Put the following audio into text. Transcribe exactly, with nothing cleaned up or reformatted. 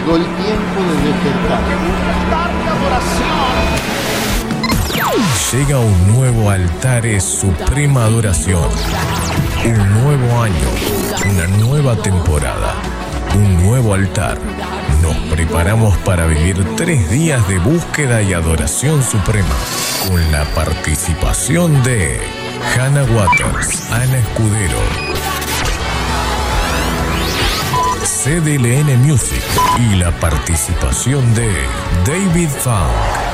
llegó el tiempo de despertar. Llega un nuevo Altares Suprema Adoración. Un nuevo año, una nueva temporada, un nuevo altar. Nos preparamos para vivir tres días de búsqueda y adoración suprema, con la participación de Hannah Waters, Ana Escudero, C D L N Music y la participación de David Funk.